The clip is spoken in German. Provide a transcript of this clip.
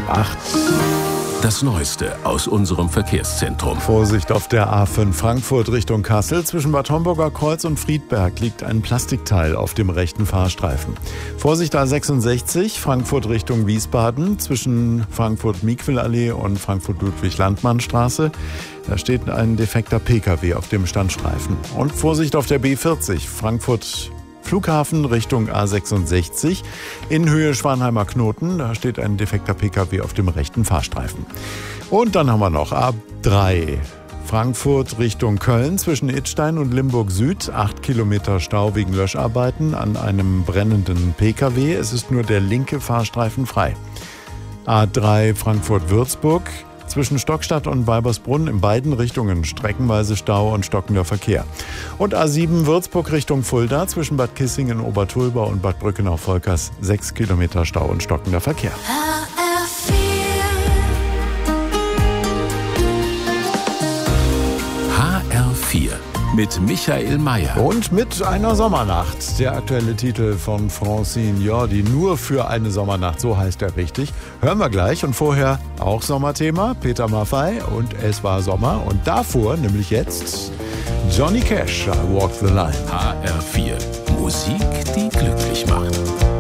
8. Das Neueste aus unserem Verkehrszentrum. Vorsicht auf der A5 Frankfurt Richtung Kassel. Zwischen Bad Homburger Kreuz und Friedberg liegt ein Plastikteil auf dem rechten Fahrstreifen. Vorsicht A66 Frankfurt Richtung Wiesbaden. Zwischen Frankfurt-Miquel-Allee und Frankfurt-Ludwig-Landmann-Straße. Da steht ein defekter Pkw auf dem Standstreifen. Und Vorsicht auf der B40 Frankfurt Flughafen Richtung A66 in Höhe Schwanheimer Knoten. Da steht ein defekter Pkw auf dem rechten Fahrstreifen. Und dann haben wir noch A3 Frankfurt Richtung Köln zwischen Idstein und Limburg Süd. 8 Kilometer Stau wegen Löscharbeiten an einem brennenden Pkw. Es ist nur der linke Fahrstreifen frei. A3 Frankfurt-Würzburg. Zwischen Stockstadt und Weibersbrunn in beiden Richtungen streckenweise Stau und stockender Verkehr. Und A7 Würzburg Richtung Fulda zwischen Bad Kissingen, Obertulba und Bad Brückenau-Volkers 6 Kilometer Stau und stockender Verkehr. HR4 mit Michael Mayer. Und mit einer Sommernacht. Der aktuelle Titel von Francine Jordi. Nur für eine Sommernacht, so heißt er richtig. Hören wir gleich. Und vorher auch Sommerthema. Peter Maffay und Es war Sommer. Und davor, nämlich jetzt, Johnny Cash, I Walk the Line. HR4. Musik, die glücklich macht.